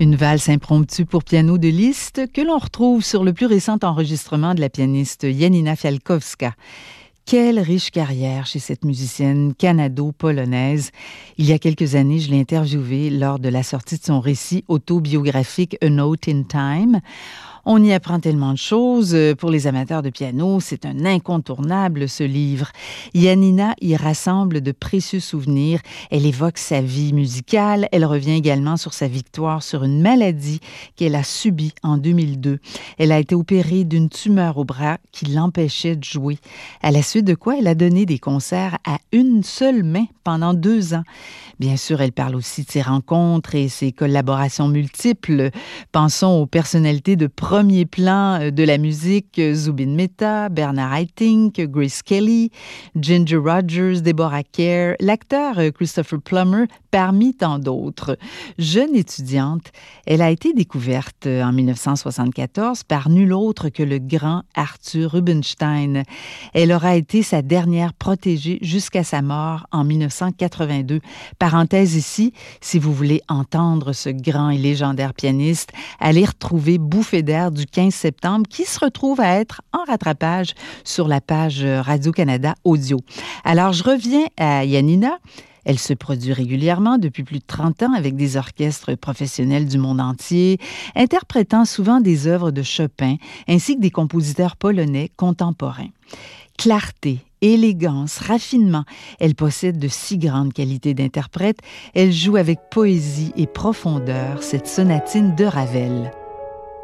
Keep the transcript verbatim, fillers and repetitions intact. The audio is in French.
Une valse impromptue pour piano de Liszt que l'on retrouve sur le plus récent enregistrement de la pianiste Janina Fialkowska. Quelle riche carrière chez cette musicienne canado-polonaise. Il y a quelques années, je l'ai interviewée lors de la sortie de son récit autobiographique A Note in Time. On y apprend tellement de choses. Pour les amateurs de piano, c'est un incontournable, ce livre. Janina y rassemble de précieux souvenirs. Elle évoque sa vie musicale. Elle revient également sur sa victoire sur une maladie qu'elle a subie en deux mille deux. Elle a été opérée d'une tumeur au bras qui l'empêchait de jouer. À la suite de quoi, elle a donné des concerts à une seule main pendant deux ans. Bien sûr, elle parle aussi de ses rencontres et ses collaborations multiples. Pensons aux personnalités de premier plan de la musique, Zubin Mehta, Bernard Haitink, Grace Kelly, Ginger Rogers, Deborah Kerr, l'acteur Christopher Plummer, parmi tant d'autres. Jeune étudiante, elle a été découverte en dix-neuf cent soixante-quatorze par nul autre que le grand Arthur Rubinstein. Elle aura été sa dernière protégée jusqu'à sa mort en dix-neuf cent quatre-vingt-deux. Parenthèse ici, si vous voulez entendre ce grand et légendaire pianiste, allez retrouver Bouffée d'air du quinze septembre qui se retrouve à être en rattrapage sur la page Radio-Canada Audio. Alors, je reviens à Janina. Elle se produit régulièrement depuis plus de trente ans avec des orchestres professionnels du monde entier, interprétant souvent des œuvres de Chopin ainsi que des compositeurs polonais contemporains. Clarté, élégance, raffinement, elle possède de si grandes qualités d'interprète. Elle joue avec poésie et profondeur cette sonatine de Ravel.